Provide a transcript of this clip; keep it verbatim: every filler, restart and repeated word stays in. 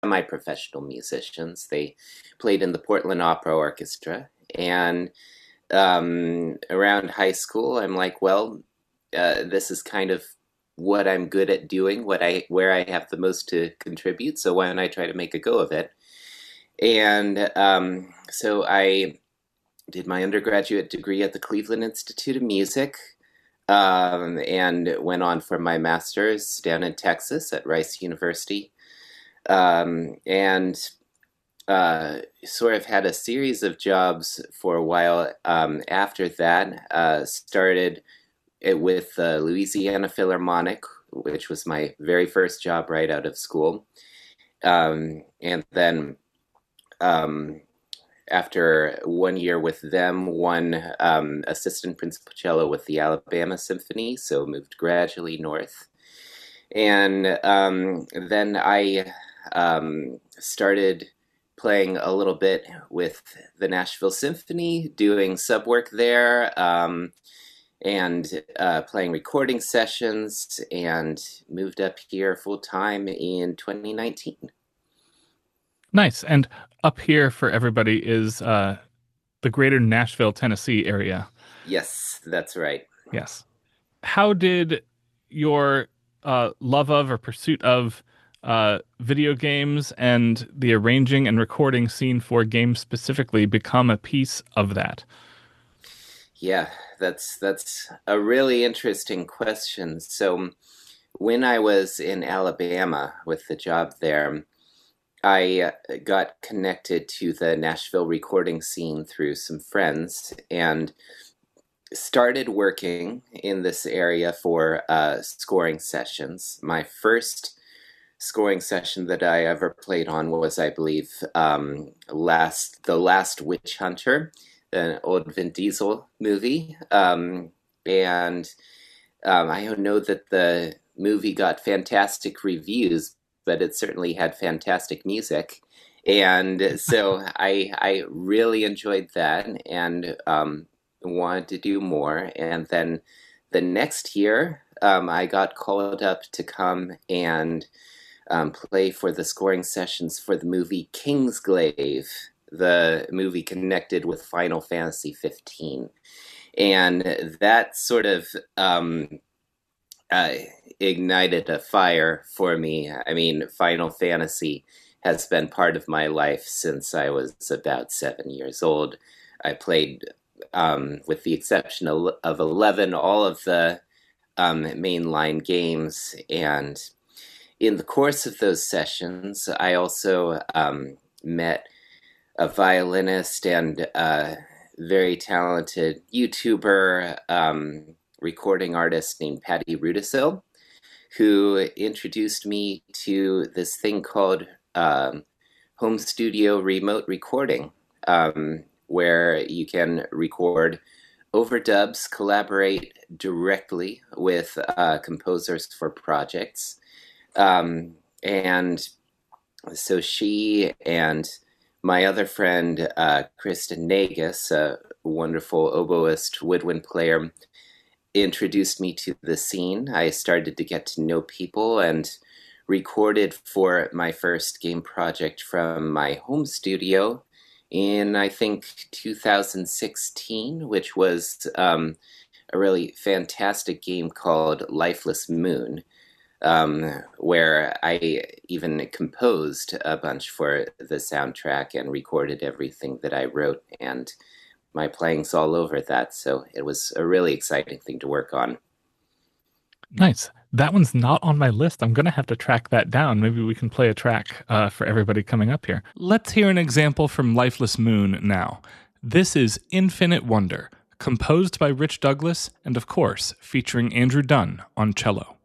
semi-professional musicians. They played in the Portland Opera Orchestra. And um, around high school, I'm like, well, uh, this is kind of what I'm good at doing, what I where I have the most to contribute. So why don't I try to make a go of it? And um, so I did my undergraduate degree at the Cleveland Institute of Music, um, and went on for my master's down in Texas at Rice University. Um, and uh, sort of had a series of jobs for a while um, after that. Uh, started it with the Louisiana Philharmonic, which was my very first job right out of school. Um, and then um, after one year with them, one um, assistant principal cello with the Alabama Symphony, so moved gradually north. And um, then I um, started playing a little bit with the Nashville Symphony, doing sub work there, um, and uh, playing recording sessions, and moved up here full time in twenty nineteen. Nice. And up here for everybody is uh, the greater Nashville, Tennessee area. Yes, that's right. Yes. How did your uh, love of or pursuit of uh, video games and the arranging and recording scene for games specifically become a piece of that? Yeah, that's that's a really interesting question. So when I was in Alabama with the job there, I uh, got connected to the Nashville recording scene through some friends and started working in this area for uh, scoring sessions. My first scoring session that I ever played on was, I believe, um, last the Last Witch Hunter, an old Vin Diesel movie, um, and um, I know that the movie got fantastic reviews, but it certainly had fantastic music. And so I I really enjoyed that, and um, wanted to do more. And then the next year, um, I got called up to come and um, play for the scoring sessions for the movie Kingsglaive, the movie connected with Final Fantasy fifteen. And that sort of um, uh, ignited a fire for me. I mean, Final Fantasy has been part of my life since I was about seven years old. I played, um, with the exception of, of eleven, all of the um, mainline games. And in the course of those sessions, I also um, met a violinist and a very talented YouTuber, um, recording artist named Patty Rudisil, who introduced me to this thing called um, home studio remote recording, um, where you can record overdubs, collaborate directly with uh, composers for projects. Um, and so she and my other friend, uh, Kristen Nagus, a wonderful oboist woodwind player, introduced me to the scene. I started to get to know people and recorded for my first game project from my home studio in, I think, two thousand sixteen, which was um, a really fantastic game called Lifeless Moon, um, where I even composed a bunch for the soundtrack and recorded everything that I wrote, and my playing's all over that. So it was a really exciting thing to work on. Nice. That one's not on my list. I'm going to have to track that down. Maybe we can play a track uh, for everybody coming up here. Let's hear an example from Lifeless Moon now. This is Infinite Wonder, composed by Rich Douglas and, of course, featuring Andrew Dunn on cello.